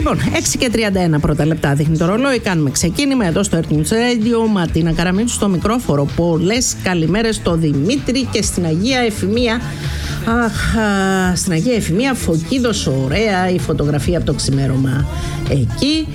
Λοιπόν, 6:31 πρώτα λεπτά δείχνει το ρολόι. Κάνουμε ξεκίνημα εδώ στο Earth News Radio. Ματίνα Καραμίτσου στο μικρόφωνο. Πολλές καλημέρες στο Δημήτρη και στην Αγία Εφημία. Στην Αγία Εφημία, Φωκίδος, ωραία η φωτογραφία από το ξημέρωμα εκεί.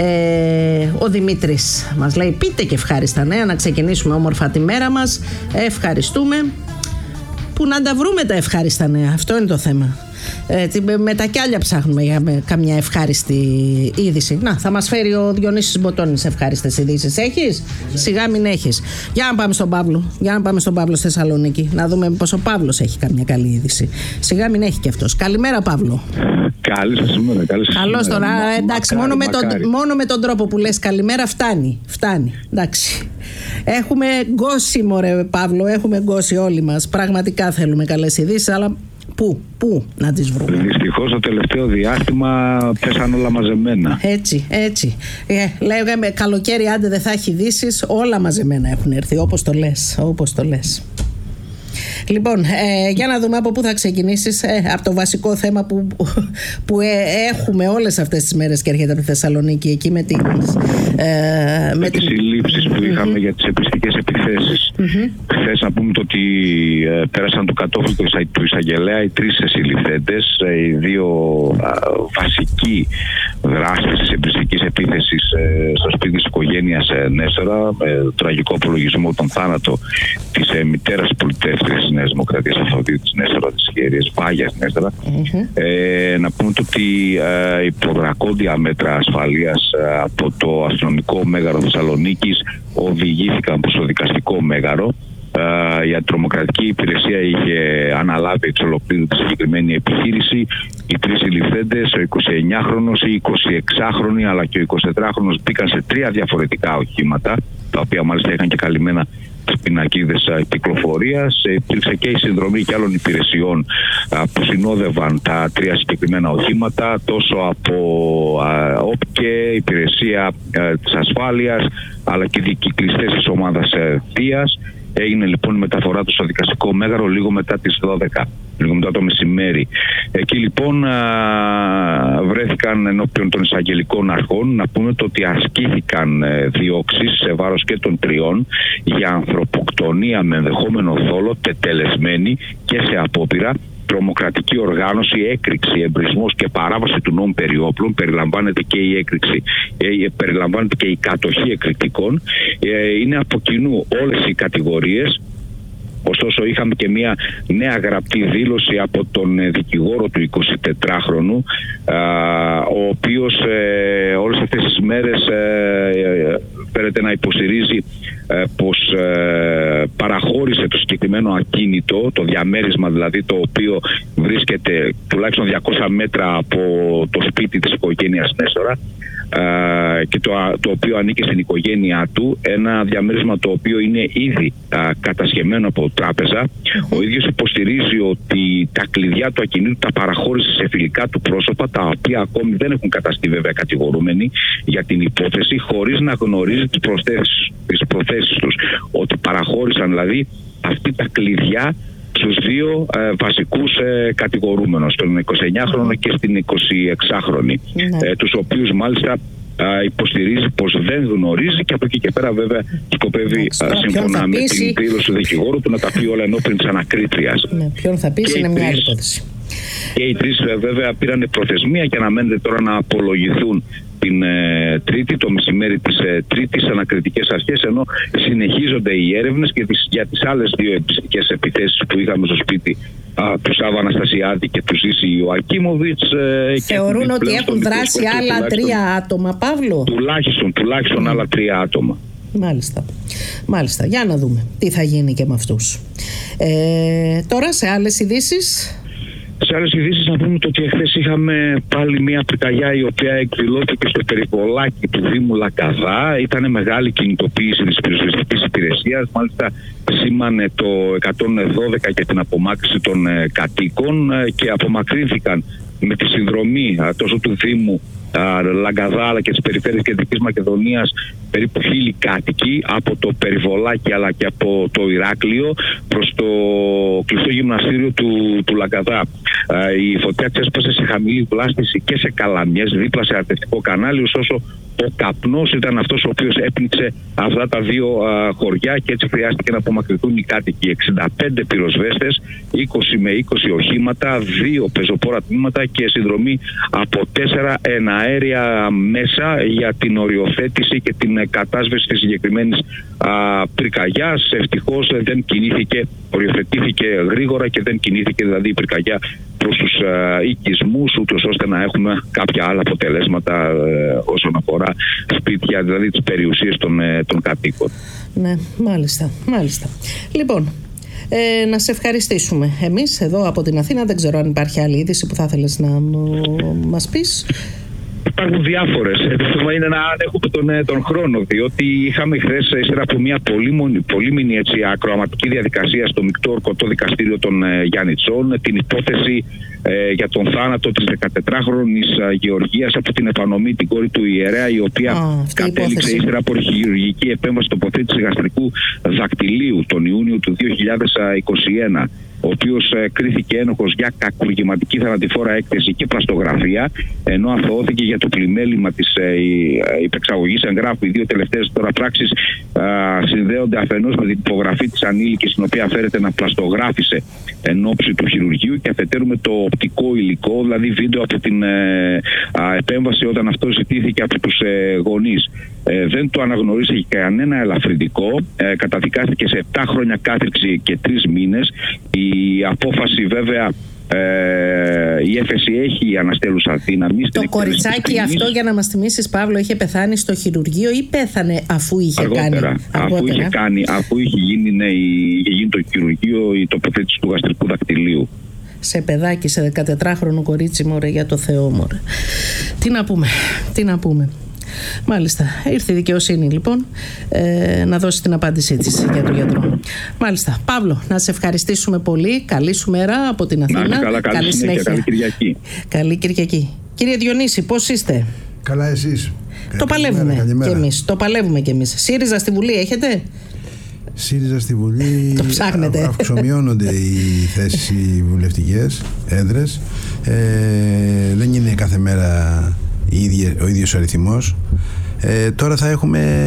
Ο Δημήτρης μας λέει: πείτε και ευχάριστα νέα, να ξεκινήσουμε όμορφα τη μέρα μας. Ευχαριστούμε. Που να τα βρούμε τα ευχάριστα νέα, αυτό είναι το θέμα. Με τα κιάλια ψάχνουμε για καμιά ευχάριστη είδηση. Να, θα μας φέρει ο Διονύσης Μποτώνης ευχάριστες ειδήσεις. Έχεις? Σιγά μην έχεις. Για να πάμε στον Παύλο. Για να πάμε στον Παύλο στη Θεσσαλονίκη. Να δούμε πως ο Παύλος έχει καμιά καλή είδηση. Σιγά μην έχει και αυτός. Καλημέρα, Παύλο. Καλή σας ημέρα. Καλώς τώρα. Εντάξει, μόνο με τον τρόπο που λες καλημέρα φτάνει. Εντάξει. Έχουμε γκώσει, μωρέ Παύλο. Έχουμε γκώσει όλοι μας. Πραγματικά θέλουμε καλές ειδήσεις, αλλά πού να τις βρούμε? Δυστυχώς το τελευταίο διάστημα πέσαν όλα μαζεμένα. Έτσι. Λέγαμε καλοκαίρι, άντε δεν θα έχει ειδήσεις, όλα μαζεμένα έχουν έρθει, όπως το λες. Λοιπόν, για να δούμε από πού θα ξεκινήσεις. Από το βασικό θέμα που έχουμε όλες αυτές τις μέρες και έρχεται από τη Θεσσαλονίκη, εκεί με τις συλλήψεις που είχαμε για τις επιστικές επιθέσεις. Χθες να πούμε ότι πέρασαν το κατόφλι του εισαγγελέα οι 3 συλληφθέντες, οι 2 βασικοί δράστες της επιστικής επίθεσης στο σπίτι της οικογένειας Νέστορα, με τραγικό απολογισμό τον θάνατο της μητέρας πολιτεύτριας της Νέας Δημοκρατίας Αφροδίτης Νέστορα, της κυρίας Πάγιας Νέστορα. Να πούμε ότι υπό δρακόντια μέτρα ασφαλείας από το αστυνομικό μέγαρο Θεσσαλονίκης οδηγήθηκαν προς το δικαστικό μέγαρο. Η αντιτρομοκρατική υπηρεσία είχε αναλάβει εξ ολοκλήρου τη συγκεκριμένη επιχείρηση. Οι 3 συλληφθέντες, ο 29χρονος, οι 26χρονοι αλλά και ο 24χρονος μπήκαν σε 3 διαφορετικά οχήματα, τα οποία μάλιστα είχαν και καλυμμένα τις πινακίδες κυκλοφορίας. Υπήρξε και η συνδρομή και άλλων υπηρεσιών που συνόδευαν τα 3 συγκεκριμένα οχήματα, τόσο από ΟΠΚΕ, υπηρεσία της ασφάλειας, αλλά και δικυκλιστές της ομάδας Θείας. Έγινε λοιπόν η μεταφορά του στο δικαστικό μέγαρο λίγο μετά τις 12, λίγο μετά το μεσημέρι. Εκεί λοιπόν βρέθηκαν ενώπιον των εισαγγελικών αρχών. Να πούμε το ότι ασκήθηκαν διώξεις σε βάρος και των 3 για ανθρωποκτονία με ενδεχόμενο δόλο, τετελεσμένη και σε απόπειρα, τρομοκρατική οργάνωση, έκρηξη, εμπρισμός και παράβαση του νόμου περί όπλων. Περιλαμβάνεται και η έκρηξη, περιλαμβάνεται και η κατοχή εκρηκτικών. Είναι από κοινού όλες οι κατηγορίες. Ωστόσο είχαμε και μια νέα γραπτή δήλωση από τον δικηγόρο του 24χρονου, ο οποίος όλες αυτές τις μέρες φέρεται να υποστηρίζει πως παραχώρησε το συγκεκριμένο ακίνητο, το διαμέρισμα δηλαδή, το οποίο βρίσκεται τουλάχιστον 200 μέτρα από το σπίτι της οικογένειας Νέστορα, και το οποίο ανήκει στην οικογένειά του, ένα διαμέρισμα το οποίο είναι ήδη κατασχεμένο από τράπεζα. Ο ίδιος υποστηρίζει ότι τα κλειδιά του ακινήτου τα παραχώρησε σε φιλικά του πρόσωπα, τα οποία ακόμη δεν έχουν καταστεί βέβαια κατηγορούμενοι για την υπόθεση, χωρίς να γνωρίζει τις προθέσεις τους, ότι παραχώρησαν δηλαδή αυτή τα κλειδιά στους 2 βασικούς κατηγορούμενους, τον 29χρονο και στην 26χρονη, τους οποίους μάλιστα υποστηρίζει πως δεν γνωρίζει, και από εκεί και πέρα βέβαια σκοπεύει σύμφωνα με την δήλωση του δικηγόρου του να τα πει όλα ενώπιον της ανακρίτριας. Ποιον θα πείσει είναι μια άλλη υπόθεση. Και οι 3 βέβαια πήραν προθεσμία και αναμένεται τώρα να απολογηθούν την Τρίτη, το μεσημέρι της Τρίτης, ανακριτικές αρχές, ενώ συνεχίζονται οι έρευνες και για τις άλλες 2 επιστικές επιθέσεις που είχαμε στο σπίτι του Σάββα Αναστασιάδη και του Ζήση Ιωακίμοβιτς. Θεωρούν ότι έχουν δράσει άλλα 3 άτομα, Παύλο. Τουλάχιστον άλλα 3 άτομα. Μάλιστα. Για να δούμε τι θα γίνει και με αυτούς. Τώρα σε άλλες ειδήσεις. Σε άλλες ειδήσεις να πούμε ότι εχθές είχαμε πάλι μια πυρκαγιά η οποία εκδηλώθηκε στο περιβολάκι του Δήμου Λαγκαδά. Ήταν μεγάλη κινητοποίηση της πυροσβεστικής υπηρεσίας. Μάλιστα σήμανε το 112 για την απομάκρυνση των κατοίκων και απομακρύνθηκαν με τη συνδρομή τόσο του Δήμου Λαγκαδά αλλά και τις περιφέρειες Κεντρικής Μακεδονίας περίπου 1.000 κάτοικοι, από το Περιβολάκι αλλά και από το Ηράκλειο προς το κλειστό γυμναστήριο του Λαγκαδά. Η φωτιά ξέσπασε σε χαμηλή βλάστηση και σε Καλαμιές, δίπλα σε αρτευτικό κανάλι, ωστόσο ο καπνός ήταν αυτός ο οποίος έπνιξε αυτά τα δύο χωριά και έτσι χρειάστηκε να απομακρυνθούν οι κάτοικοι. 65 πυροσβέστες, 20 με 20 οχήματα, 2 πεζοπόρα τμήματα και συνδρομή από 4 εναέρια μέσα για την οριοθέτηση και την κατάσβεση της συγκεκριμένης πυρκαγιάς. Ευτυχώς δεν κινήθηκε, οριοθετήθηκε γρήγορα και δεν κινήθηκε δηλαδή η πυρκαγιά προς τους οικισμούς, ούτως ώστε να έχουμε κάποια άλλα αποτελέσματα όσον αφορά σπίτια, δηλαδή τις περιουσίες των κατοίκων. Ναι, μάλιστα. Λοιπόν, να σε ευχαριστήσουμε εμείς εδώ από την Αθήνα. Δεν ξέρω αν υπάρχει άλλη είδηση που θα ήθελες να μας πεις. Υπάρχουν διάφορες. Το θέμα είναι να έχουμε τον χρόνο, διότι είχαμε χθες, ύστερα από μια πολύμηνη ακροαματική διαδικασία στο Μεικτό Ορκωτό Δικαστήριο των Γιάννητσών, την υπόθεση για τον θάνατο της 14χρονης Γεωργίας από την επανομή την κόρη του ιερέα, η οποία κατέληξε ύστερα από χειρουργική επέμβαση τοποθέτηση γαστρικού δακτυλίου τον Ιούνιο του 2021. Ο οποίος κρίθηκε ένοχος για κακουργηματική θανατηφόρα έκθεση και πλαστογραφία, ενώ αθωώθηκε για το πλημέλημα της υπεξαγωγής εγγράφου. Οι δύο τελευταίες τώρα πράξεις συνδέονται αφενός με την υπογραφή της ανήλικης, στην οποία φέρεται να πλαστογράφησε εν ώψη του χειρουργείου, και αφετέρου με το οπτικό υλικό, δηλαδή βίντεο από την επέμβαση όταν αυτό ζητήθηκε από τους γονείς. Δεν το αναγνωρίστηκε κανένα ελαφρυντικό. Καταδικάστηκε σε 7 χρόνια κάθριξη και 3 μήνες. Η απόφαση βέβαια, η έφεση έχει αναστέλουσα δύναμη. Το κοριτσάκι αυτό, για να μας θυμίσεις Παύλο, είχε πεθάνει στο χειρουργείο ή πέθανε αφού είχε αργότερα, κάνει? Αφού είχε γίνει το χειρουργείο, η τοποθέτηση του γαστρικού δακτυλίου. Σε παιδάκι, σε 14χρονο κορίτσι, μωρέ, για το Θεό, μωρέ. Τι να πούμε. Μάλιστα, ήρθε η δικαιοσύνη λοιπόν να δώσει την απάντησή της για τον γιατρό. Μάλιστα, Παύλο, να σε ευχαριστήσουμε πολύ. Καλή σου μέρα από την Αθήνα. Καλή συνέχεια. Καλή Κυριακή. Καλή Κυριακή. Κύριε Διονύση, πώς είστε? Καλά, εσείς? Το παλεύουμε κι εμείς. ΣΥΡΙΖΑ στη Βουλή έχετε? ΣΥΡΙΖΑ στη Βουλή. Το ψάχνετε. Αυξομειώνονται οι θέσεις οι βουλευτικές έδρες. Δεν είναι κάθε μέρα ο ίδιος αριθμός. Τώρα θα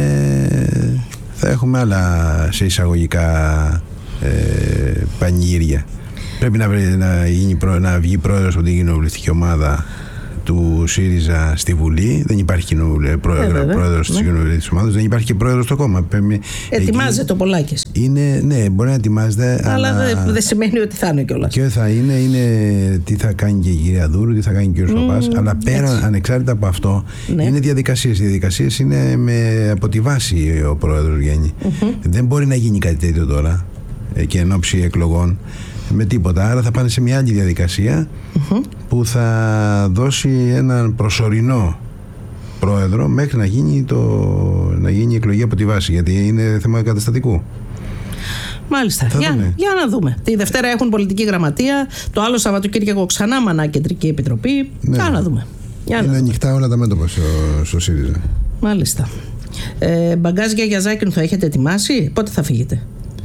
έχουμε άλλα σε εισαγωγικά πανηγύρια. Πρέπει να βγει πρόεδρος από την κοινοβουλευτική ομάδα του ΣΥΡΙΖΑ στη Βουλή. Δεν υπάρχει πρόεδρος της κοινοβουλευτικής ομάδας, δεν υπάρχει και πρόεδρος στο κόμμα. Ετοιμάζεται ο Πολάκης. Ναι, μπορεί να ετοιμάζεται. Αλλά δεν σημαίνει ότι θα είναι κιόλας. Και θα είναι τι θα κάνει και η κυρία Δούρου, τι θα κάνει και ο κύριος Παπάς. Αλλά πέρα, ανεξάρτητα από αυτό, είναι διαδικασίες. Οι διαδικασίες είναι από τη βάση ο πρόεδρος βγαίνει. Δεν μπορεί να γίνει κάτι τέτοιο τώρα και εν ώψη εκλογών με τίποτα. Άρα θα πάνε σε μια άλλη διαδικασία που θα δώσει έναν προσωρινό πρόεδρο μέχρι να γίνει η εκλογή από τη βάση, γιατί είναι θέμα καταστατικού. Μάλιστα. Για να δούμε. Τη Δευτέρα έχουν πολιτική γραμματεία. Το άλλο Σαββατοκύριακο ξανά Μανά Κεντρική Επιτροπή. Ναι. Για να δούμε. Είναι ανοιχτά όλα τα μέτωπα στο ΣΥΡΙΖΑ. Μάλιστα. Μπαγκάζια για Ζάκυνθο θα έχετε ετοιμάσει? Πότε θα φύγετε?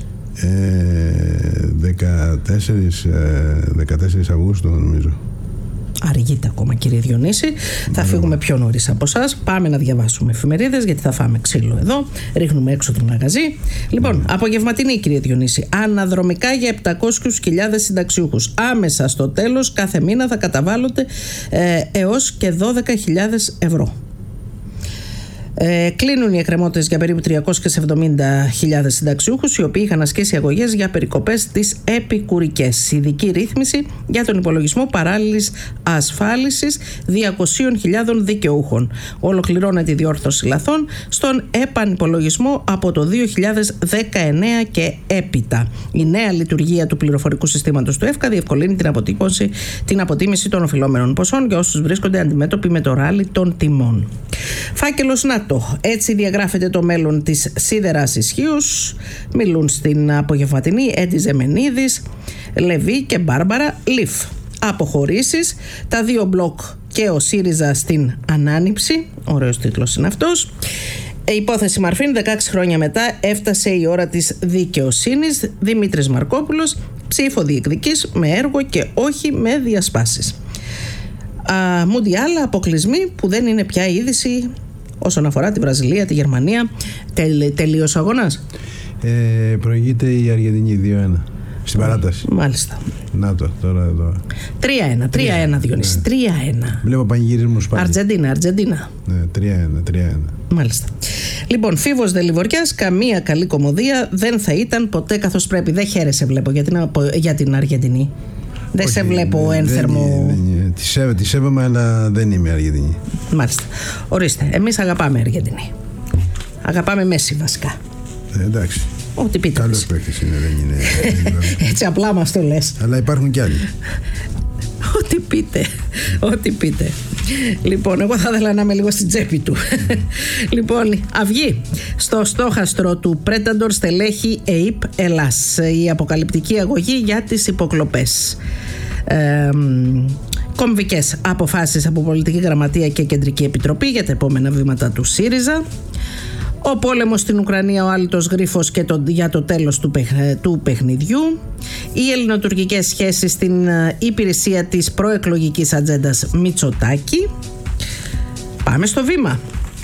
14 Αυγούστου νομίζω. Αργείται ακόμα, κύριε Διονύση. Θα φύγουμε πιο νωρίς από εσάς. Πάμε να διαβάσουμε εφημερίδες, γιατί θα φάμε ξύλο εδώ. Ρίχνουμε έξω τον μαγαζί. Λοιπόν, απογευματινή, κύριε Διονύση. Αναδρομικά για 700.000 συνταξιούχους. Άμεσα στο τέλος κάθε μήνα θα καταβάλλονται έως και 12.000 ευρώ. Κλείνουν οι εκκρεμότητες για περίπου 370.000 συνταξιούχους, οι οποίοι είχαν ασκήσει αγωγές για περικοπές στις επικουρικές. Ειδική ρύθμιση για τον υπολογισμό παράλληλης ασφάλισης 200.000 δικαιούχων. Ολοκληρώνεται η διόρθωση λαθών στον επανυπολογισμό από το 2019 και έπειτα. Η νέα λειτουργία του πληροφορικού συστήματος του ΕΦΚΑ διευκολύνει την αποτίμηση των οφειλόμενων ποσών για όσους βρίσκονται αντιμέτωποι με το ράλι των τιμών. Φάκελος ΝΑΤΟ. Έτσι διαγράφεται το μέλλον της σίδερας ισχύους. Μιλούν στην απογευματινή Έντι Ζεμενίδης, Λεβί και Μπάρμπαρα Λιφ. Αποχωρήσεις. Τα δύο μπλοκ και ο ΣΥΡΙΖΑ στην ανάνυψη. Ωραίος τίτλος είναι αυτός. Η υπόθεση Μαρφίν, 16 χρόνια μετά, έφτασε η ώρα της δικαιοσύνης. Δημήτρης Μαρκόπουλος, ψήφο διεκδικείς με έργο και όχι με διασπάσεις. Μουντιάλ, αποκλεισμοί που δεν είναι πια είδηση όσον αφορά τη Βραζιλία, τη Γερμανία. Τελείωσε ο αγώνας. Προηγείται η Αργεντινή 2-1 στην παράταση. Μάλιστα. Να το, τώρα εδώ. 3-1, Διονύση. 3-1. Βλέπω πανηγυρισμούς πάλι. Αργεντίνα. Ναι, 3-1. Μάλιστα. Λοιπόν, Φίβος Δελιβοριάς, καμία καλή κωμωδία δεν θα ήταν ποτέ καθώς πρέπει. Δεν χαίρεσαι, βλέπω, για την Αργεντινή. Δεν σε βλέπω ένθερμο. Τη σέβομαι, αλλά δεν είμαι Αργεντινή. Μάλιστα. Ορίστε, εμείς αγαπάμε Αργεντινή. Αγαπάμε Μέση βασικά. Εντάξει. Ό,τι πείτε. Καλός παίκτης είναι, δεν είναι. Έτσι απλά μας το λες. Αλλά υπάρχουν κι άλλοι. Ό,τι πείτε. Λοιπόν, εγώ θα ήθελα να είμαι λίγο στην τσέπη του. Λοιπόν, αυγή. Στο στόχαστρο του Predator στελέχη ΕΙΠ Ελλάς. Η αποκαλυπτική αγωγή για τις υποκλοπές. Κομβικές αποφάσεις από Πολιτική Γραμματεία και Κεντρική Επιτροπή για τα επόμενα βήματα του ΣΥΡΙΖΑ. Ο πόλεμος στην Ουκρανία, ο άλυτος γρίφος και για το τέλος του παιχνιδιού. Οι ελληνοτουρκικές σχέσεις στην υπηρεσία της προεκλογικής ατζέντας Μητσοτάκη. Πάμε στο βήμα.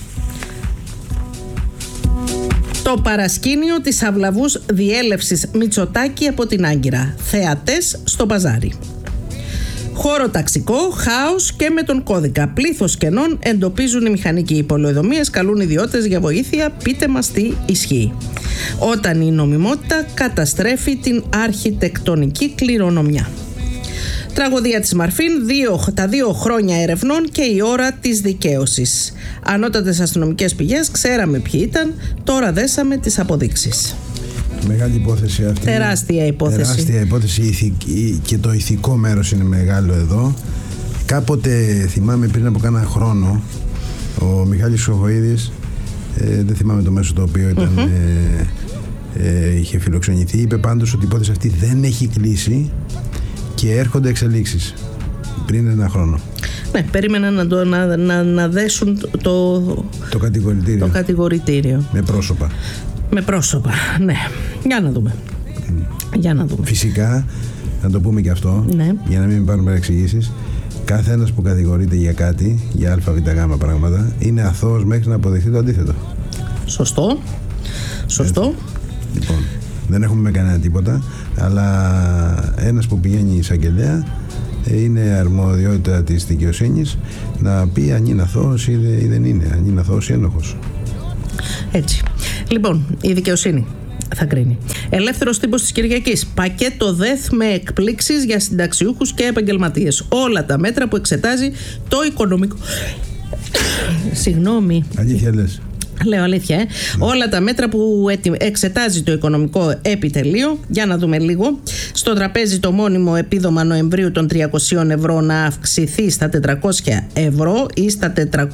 Το παρασκήνιο της αυλαβούς διέλευσης Μητσοτάκη από την Άγκυρα. Θεατές στο παζάρι. Χώρο ταξικό, χάος και με τον κώδικα. Πλήθος κενών εντοπίζουν οι μηχανικοί. Οι πολεοδομίες καλούν ιδιώτες για βοήθεια. Πείτε μας τι ισχύει. Όταν η νομιμότητα καταστρέφει την αρχιτεκτονική κληρονομιά. Τραγωδία της Μαρφίν, τα 2 χρόνια ερευνών και η ώρα της δικαίωσης. Ανώτατες αστυνομικές πηγές, ξέραμε ποιοι ήταν, τώρα δέσαμε τις αποδείξεις. Μεγάλη υπόθεση αυτή. Τεράστια υπόθεση και το ηθικό μέρος είναι μεγάλο εδώ. Κάποτε θυμάμαι πριν από κάνα χρόνο ο Μιχάλης Χρυσοχοΐδης, δεν θυμάμαι το μέσο το οποίο ήταν, είχε φιλοξενηθεί, είπε πάντως ότι η υπόθεση αυτή δεν έχει κλείσει και έρχονται εξελίξεις πριν ένα χρόνο. Ναι, περίμεναν να δέσουν το κατηγορητήριο. Με πρόσωπα, ναι. Για να δούμε. Φυσικά, να το πούμε και αυτό, ναι, για να μην υπάρχουν παρεξηγήσεις. Κάθε ένας που κατηγορείται για κάτι, για ΑΒΓ πράγματα, είναι αθώος μέχρι να αποδεχθεί το αντίθετο. Σωστό. Λοιπόν, δεν έχουμε με κανένα τίποτα, αλλά ένας που πηγαίνει εισαγγελέα είναι αρμοδιότητα της δικαιοσύνης να πει αν είναι αθώος ή δεν είναι, αν είναι αθώος ή ένοχος. Έτσι. Λοιπόν, η δικαιοσύνη θα κρίνει. Ελεύθερος τύπος της Κυριακής. Πακέτο ΔΕΘ με εκπλήξεις για συνταξιούχους και επαγγελματίες. Όλα τα μέτρα που εξετάζει το οικονομικό. Συγγνώμη. Αλήθεια λες. Λέω αλήθεια, Όλα τα μέτρα που εξετάζει το οικονομικό επιτελείο. Για να δούμε λίγο. Στο τραπέζι το μόνιμο επίδομα Νοεμβρίου των 300 ευρώ να αυξηθεί στα 400 ευρώ ή στα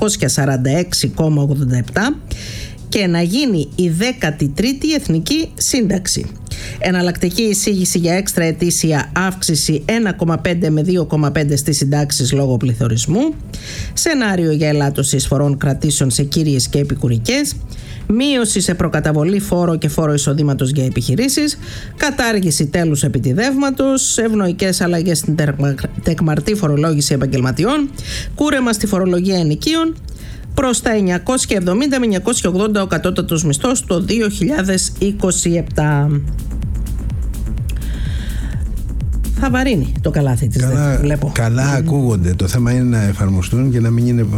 446,87 και να γίνει η 13η Εθνική Σύνταξη. Εναλλακτική εισήγηση για έξτρα ετήσια αύξηση 1,5 με 2,5 στις συντάξεις λόγω πληθωρισμού. Σενάριο για ελάττωση εισφορών κρατήσεων σε κύριες και επικουρικές. Μείωση σε προκαταβολή φόρο και φόρο εισοδήματος για επιχειρήσεις. Κατάργηση τέλους επιτιδεύματος. Ευνοϊκές αλλαγές στην τεκμαρτή φορολόγηση επαγγελματιών. Κούρεμα στη φορολογία ενοικίων. Προς τα 970 με 980 ο κατώτατος μισθός το 2027. Θα βαρύνει το καλάθι της, βλέπω. Καλά ακούγονται. Το θέμα είναι να εφαρμοστούν και να μην είναι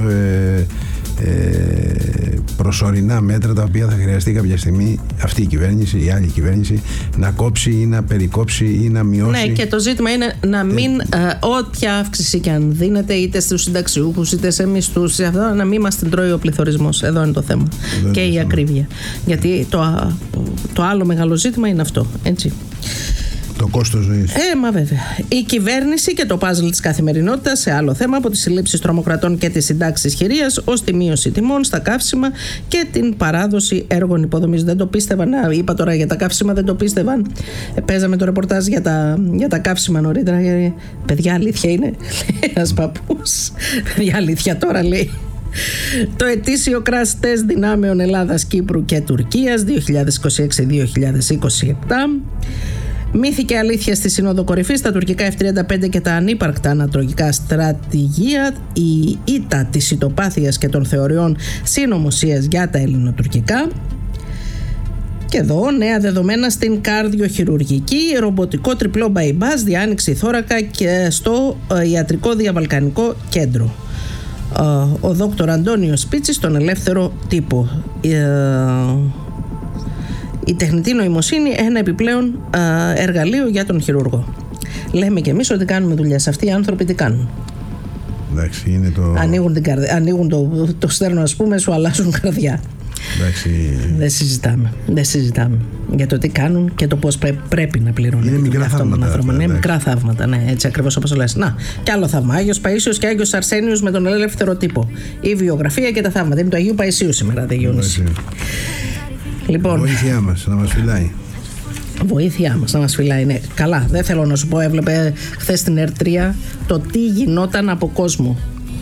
προσωρινά μέτρα τα οποία θα χρειαστεί κάποια στιγμή αυτή η κυβέρνηση, η άλλη κυβέρνηση να κόψει ή να περικόψει ή να μειώσει. Ναι, και το ζήτημα είναι να μην όποια αύξηση και αν δίνεται είτε στους συνταξιούχους είτε σε μισθούς, να μην μας την τρώει ο πληθωρισμός. Εδώ είναι το θέμα. Και η ακρίβεια. Γιατί το άλλο μεγάλο ζήτημα είναι αυτό. Έτσι. Το κόστος ζωής. Μα βέβαια. Η κυβέρνηση και το παζλ της καθημερινότητας σε άλλο θέμα, από τις συλλήψεις τρομοκρατών και τις συντάξεις χειρίας ως τη μείωση τιμών στα καύσιμα και την παράδοση έργων υποδομής. Δεν το πίστευαν. Είπα τώρα για τα καύσιμα, δεν το πίστευαν. Παίζαμε το ρεπορτάζ για τα καύσιμα νωρίτερα. Παιδιά, αλήθεια είναι. Λέει ένας παππούς. Παιδιά, αλήθεια τώρα λέει. Το ετήσιο crash test δυνάμεων Ελλάδας, Κύπρου και Τουρκίας 2026-2027. Μύθη και αλήθεια στη Σύνοδο Κορυφής, τα τουρκικά F-35 και τα ανύπαρκτα ανατολικά στρατηγία, η ήττα της ητοπάθειας και των θεωριών συνωμοσίας για τα ελληνοτουρκικά. Και εδώ νέα δεδομένα στην καρδιοχειρουργική, ρομποτικό τριπλό bypass, διάνοιξη θώρακα και στο ιατρικό διαβαλκανικό κέντρο. Ο δόκτωρ Αντώνιος Σπίτσης στον Ελεύθερο Τύπο. Η τεχνητή νοημοσύνη, ένα επιπλέον εργαλείο για τον χειρούργο. Λέμε κι εμείς ότι κάνουμε δουλειές. Αυτοί οι άνθρωποι τι κάνουν? Εντάξει, είναι το... Ανοίγουν το στέρνο, ας πούμε, σου αλλάζουν καρδιά. Εντάξει. Δεν συζητάμε για το τι κάνουν και το πώς πρέπει να πληρώνουν. Είναι μικρά θαύματα. Είναι μικρά θαύματα, ναι, έτσι ακριβώς όπως το λες. Να, κι άλλο θαύμα. Άγιος Παΐσιος και Άγιος Αρσένιος με τον Ελεύθερο Τύπο. Η βιογραφία και τα θαύματα. Είναι του Αγίου Παϊσίου σήμερα, δεν Διονύση. Λοιπόν, βοήθειά μας να μας φυλάει. Βοήθειά μας να μας φυλάει, ναι. Καλά, δεν θέλω να σου πω, έβλεπε χθες στην ΕΡΤ3 το τι γινόταν από κόσμο.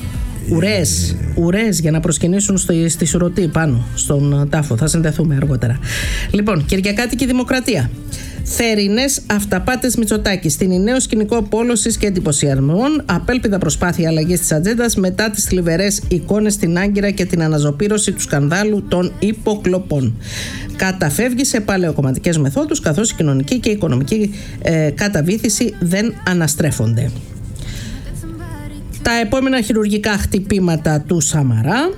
Ουρές για να προσκυνήσουν στη Σουρωτή πάνω στον τάφο. Θα συνδεθούμε αργότερα. Λοιπόν, Κυριακάτικη Δημοκρατία. Θερινές αυταπάτες Μητσοτάκη. Στην η νέο σκηνικό πόλωσης και εντυπωσιασμών. Απέλπιδα προσπάθεια αλλαγής της ατζέντας μετά τις θλιβερές εικόνες στην Άγκυρα και την αναζωπήρωση του σκανδάλου των υποκλοπών. Καταφεύγει σε παλαιοκομματικές μεθόδους, καθώς η κοινωνική και η οικονομική καταβήθηση δεν αναστρέφονται. Τα επόμενα χειρουργικά χτυπήματα του Σαμαρά.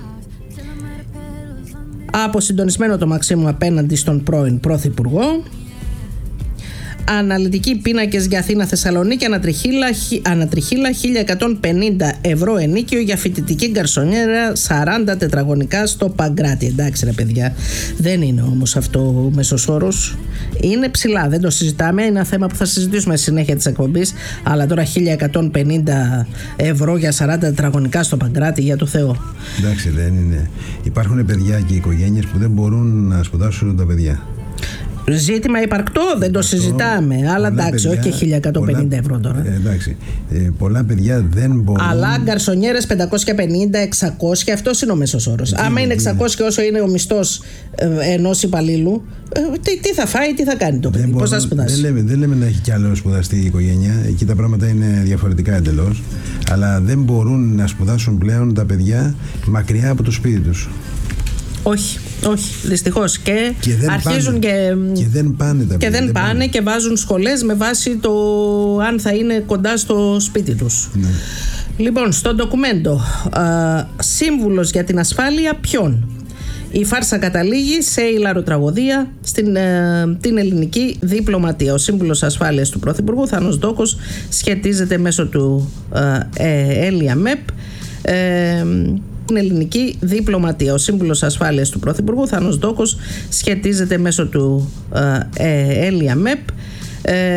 Αποσυντονισμένο το Μαξίμου απέναντι στον πρώην Πρωθυπουργό. Αναλυτικοί πίνακες για Αθήνα Θεσσαλονίκη, ανατριχύλα 1.150 ευρώ ενίκιο για φοιτητική γκαρσονιέρα 40 τετραγωνικά στο Παγκράτη. Εντάξει ρε παιδιά, δεν είναι όμως αυτό ο μέσος όρος. Είναι ψηλά, δεν το συζητάμε, είναι ένα θέμα που θα συζητήσουμε στη συνέχεια της εκπομπής, αλλά τώρα 1.150 ευρώ για 40 τετραγωνικά στο Παγκράτη, για το Θεό. Εντάξει, δεν είναι. Υπάρχουν παιδιά και οικογένειες που δεν μπορούν να σπουδάσουν τα παιδιά. Ζήτημα υπαρκτό, δεν το συζητάμε. Αλλά εντάξει, όχι και 1.150 ευρώ τώρα. Εντάξει. Πολλά παιδιά δεν μπορούν. Αλλά γκαρσονιέρες 550, 600, αυτός είναι ο μέσος όρος. Άμα είναι 600 και όσο είναι ο μισθός ενός υπαλλήλου, τι θα φάει, τι θα κάνει το παιδί, πώς θα σπουδάσει. Δεν λέμε να έχει κι άλλο σπουδαστή η οικογένεια. Εκεί τα πράγματα είναι διαφορετικά εντελώς. Αλλά δεν μπορούν να σπουδάσουν πλέον τα παιδιά μακριά από το σπίτι τους. Όχι, δυστυχώς. Και αρχίζουν και δεν πάνε και βάζουν σχολές με βάση το αν θα είναι κοντά στο σπίτι τους. Ναι. Λοιπόν, στο ντοκουμέντο, σύμβουλος για την ασφάλεια ποιον? Η φάρσα καταλήγει σε ηλαροτραγωδία την ελληνική διπλωματία. Ο σύμβουλος ασφάλειας του Πρωθυπουργού, Θάνος Δόκος, σχετίζεται μέσω του Έλια ΜΕΠ την ελληνική διπλωματία. Ο σύμβουλος ασφάλειας του Πρωθυπουργού, Θάνος Δόκος, σχετίζεται μέσω του Έλια ΜΕΠ